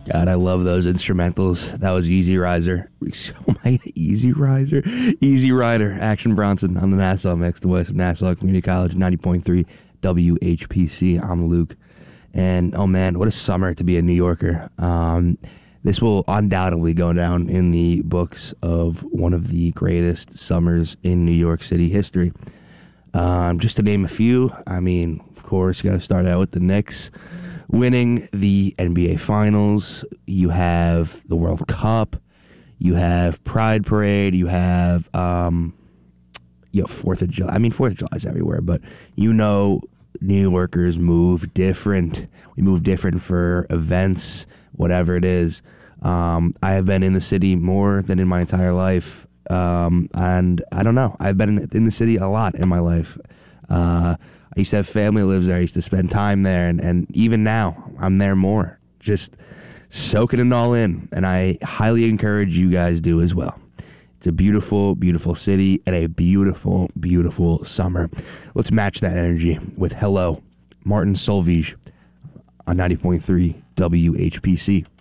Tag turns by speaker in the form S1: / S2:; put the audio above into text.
S1: God, I love those instrumentals. That was Easy Riser. Oh my, Easy Riser. Easy Rider. Action Bronson on the Nassau Mix, the voice of Nassau Community College, 90.3 WHPC. I'm Luke. And, oh man, what a summer to be a New Yorker. This will undoubtedly go down in the books of one of the greatest summers in New York City history. Just to name a few, I mean, of course, you got to start out with the Knicks winning the NBA Finals. You have the World Cup. You have Pride Parade. You have 4th of July. I mean, 4th of July is everywhere, but New Yorkers move different. We move different for events, whatever it is. I have been in the city more than in my entire life, and I don't know. I've been in the city a lot in my life. I used to have family that lives there. I used to spend time there, and even now, I'm there more. Just soaking it all in, and I highly encourage you guys do as well. It's a beautiful, beautiful city and a beautiful, beautiful summer. Let's match that energy with Hello, Martin Solveig on 90.3 WHPC.